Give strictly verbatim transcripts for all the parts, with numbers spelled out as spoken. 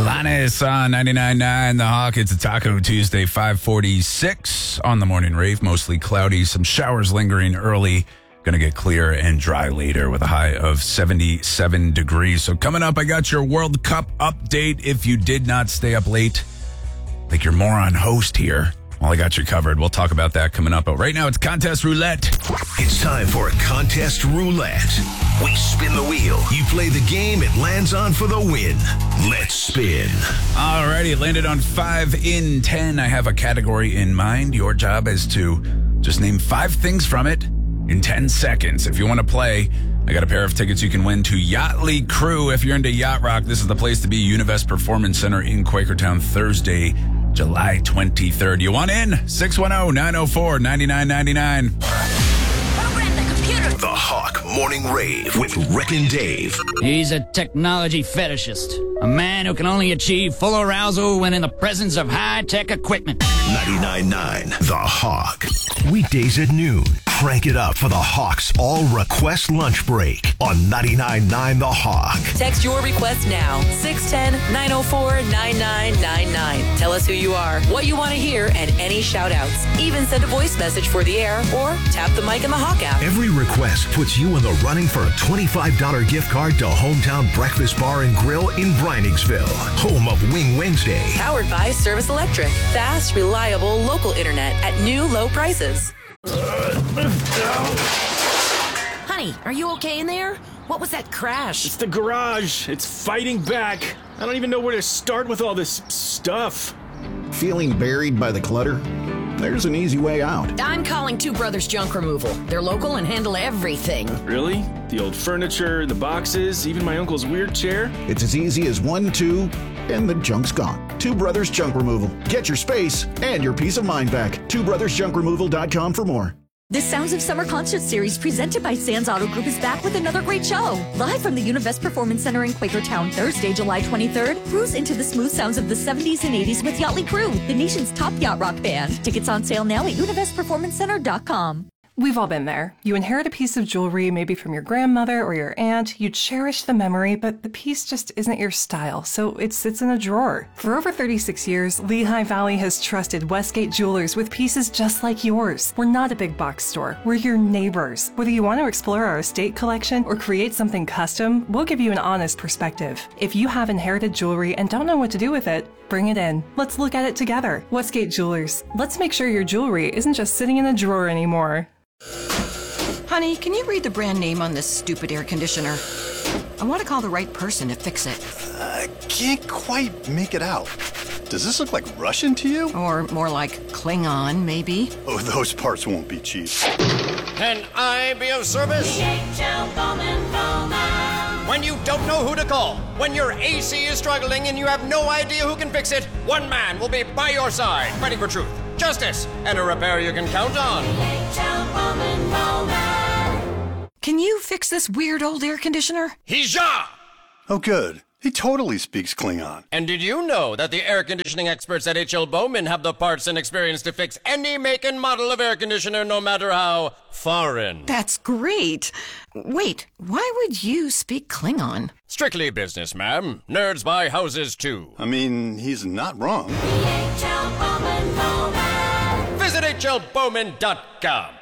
Alanis on ninety-nine point nine The Hawk. It's a Taco Tuesday, five forty-six on the morning rave. Mostly cloudy, some showers lingering early. Going to get clear and dry later with a high of seventy-seven degrees. So coming up, I got your World Cup update. If you did not stay up late, like your moron host here, well, I got you covered. We'll talk about that coming up. But right now, it's Contest Roulette. It's time for Contest Roulette. We spin the wheel. You play the game, it lands on for the win. Let's spin. Alrighty, it landed on five in ten. I have a category in mind. Your job is to just name five things from it in ten seconds. If you want to play, I got a pair of tickets you can win to Yachtly Crew. If you're into yacht rock, this is the place to be. Univest Performance Center in Quakertown, Thursday, July twenty-third. You want in? six one zero, nine zero four, nine nine nine nine. Program the computer. The Hawk Morning Rave with Rick and Dave. He's a technology fetishist, a man who can only achieve full arousal when in the presence of high-tech equipment. ninety-nine point nine The Hawk. Weekdays at noon. Crank it up for the Hawk's all-request lunch break on ninety-nine point nine The Hawk. Text your request now, six one zero, nine zero four, nine nine nine nine. Tell us who you are, what you want to hear, and any shout-outs. Even send a voice message for the air or tap the mic in the Hawk app. Every request puts you in the running for a twenty-five dollars gift card to Hometown Breakfast Bar and Grill in Breiningsville, home of Wing Wednesday. Powered by Service Electric. Fast, reliable, local internet at new low prices. Honey, are you okay in there? What was that crash? It's the garage. It's fighting back. I don't even know where to start with all this stuff. Feeling buried by the clutter? There's an easy way out. I'm calling Two Brothers Junk Removal. They're local and handle everything. Really? The old furniture, the boxes, even my uncle's weird chair? It's as easy as one, two, and the junk's gone. Two Brothers Junk Removal. Get your space and your peace of mind back. two brothers junk removal dot com for more. The Sounds of Summer concert series presented by Sands Auto Group is back with another great show. Live from the Univest Performance Center in Quakertown, Thursday, July twenty-third, cruise into the smooth sounds of the seventies and eighties with Yachtly Crew, the nation's top yacht rock band. Tickets on sale now at univest performance center dot com. We've all been there. You inherit a piece of jewelry, maybe from your grandmother or your aunt. You cherish the memory, but the piece just isn't your style, so it sits in a drawer. For over thirty-six years, Lehigh Valley has trusted Westgate Jewelers with pieces just like yours. We're not a big box store. We're your neighbors. Whether you want to explore our estate collection or create something custom, we'll give you an honest perspective. If you have inherited jewelry and don't know what to do with it, bring it in. Let's look at it together. Westgate Jewelers. Let's make sure your jewelry isn't just sitting in a drawer anymore. Honey, can you read the brand name on this stupid air conditioner? I want to call the right person to fix it. I can't quite make it out. Does this look like Russian to you? Or more like Klingon, maybe? Oh, those parts won't be cheap. Can I be of service? D H L Bowman Bowman. When you don't know who to call, when your A C is struggling and you have no idea who can fix it, one man will be by your side, fighting for truth, justice, and a repair you can count on. D H L Bowman Bowman. Can you fix this weird old air conditioner? Hija! Oh, good. He totally speaks Klingon. And did you know that the air conditioning experts at H L Bowman have the parts and experience to fix any make and model of air conditioner, no matter how foreign? That's great. Wait, why would you speak Klingon? Strictly business, ma'am. Nerds buy houses, too. I mean, he's not wrong. D H L Bowman Bowman. Visit H L Bowman dot com.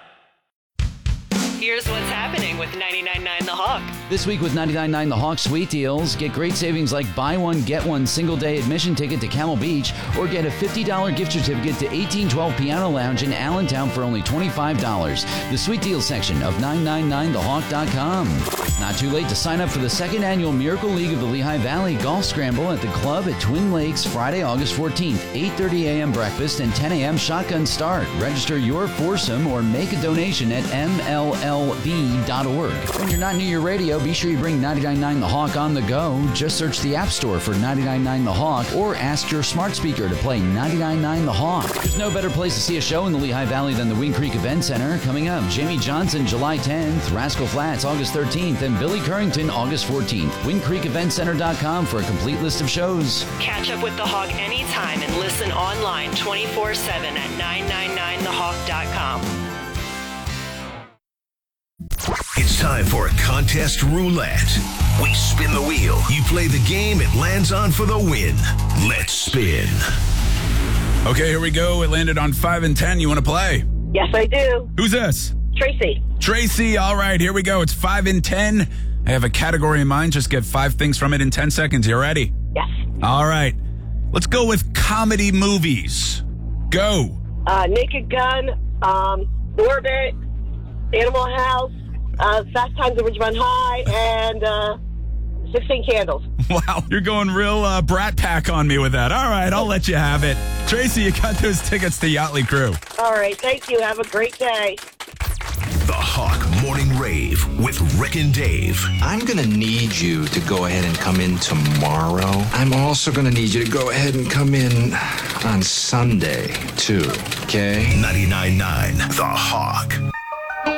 Here's what's happening with ninety-nine point nine The Hawk. This week with ninety-nine point nine The Hawk Sweet Deals, get great savings like buy one, get one single-day admission ticket to Camel Beach, or get a fifty dollars gift certificate to eighteen twelve Piano Lounge in Allentown for only twenty-five dollars. The Sweet Deals section of nine nine nine the hawk dot com. Not too late to sign up for the second annual Miracle League of the Lehigh Valley Golf Scramble at the club at Twin Lakes Friday, August fourteenth, eight thirty a.m. breakfast and ten a.m. shotgun start. Register your foursome or make a donation at M L L B dot org. When you're not near your radio, be sure you bring ninety-nine point nine The Hawk on the go. Just search the App Store for ninety-nine point nine The Hawk or ask your smart speaker to play ninety-nine point nine The Hawk. There's no better place to see a show in the Lehigh Valley than the Wing Creek Event Center. Coming up, Jamie Johnson, July tenth, Rascal Flats, August thirteenth, and Billy Currington, August fourteenth. wing creek event center dot com for a complete list of shows. Catch up with The Hawk anytime and listen online twenty-four seven at nine nine nine the hawk dot com. It's time time for Contest Roulette. We spin the wheel. You play the game, it lands on for the win. Let's spin. Okay, here we go. It landed on five and ten. You want to play? Yes, I do. Who's this? Tracy. Tracy, all right, here we go. It's five and ten. I have a category in mind. Just get five things from it in ten seconds. You ready? Yes. All right. Let's go with comedy movies. Go. Uh, Naked Gun, um, Orbit, Animal House, uh, Fast Times at Ridgemont High, and uh, sixteen Candles. Wow, you're going real uh, Brat Pack on me with that. All right, I'll let you have it. Tracy, you got those tickets to Yachtly Crew. All right, thank you. Have a great day. The Hawk Morning Rave with Rick and Dave. I'm going to need you to go ahead and come in tomorrow. I'm also going to need you to go ahead and come in on Sunday, too, okay? ninety-nine point nine The Hawk.